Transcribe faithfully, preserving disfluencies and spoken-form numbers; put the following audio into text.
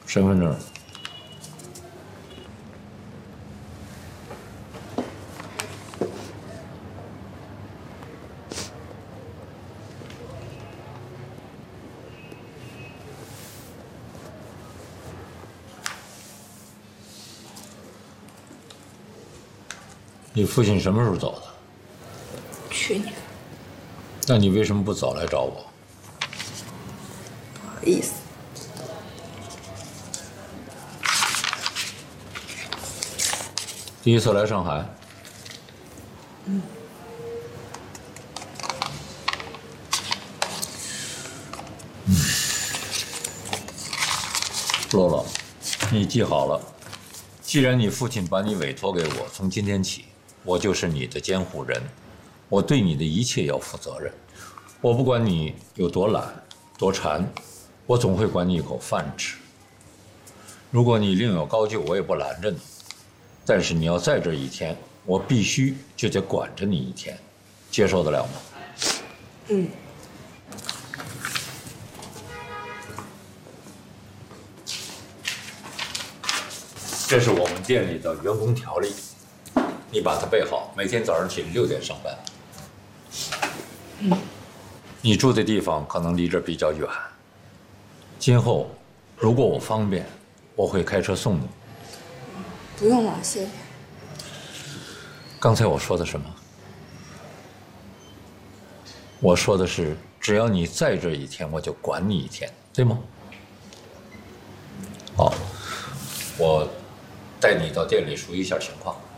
身份证。你父亲什么时候走的？ 去年。 那你为什么不早来找我？ 不好意思。 第一次来上海？ 嗯。 嗯。洛洛，你记好了，既然你父亲把你委托给我，从今天起，我就是你的监护人，我对你的一切要负责任。我不管你有多懒、多馋，我总会管你一口饭吃。如果你另有高就，我也不拦着你。但是你要在这一天，我必须就得管着你一天，接受得了吗？ 嗯。 这是我们店里的员工条例，你把它背好，每天早上起六点上班。 嗯。 你住的地方可能离这比较远，今后如果我方便，我会开车送你。 不用了，谢谢。 刚才我说的什么？我说的是，只要你在这一天，我就管你一天，对吗？好，我带你到店里熟悉一下情况。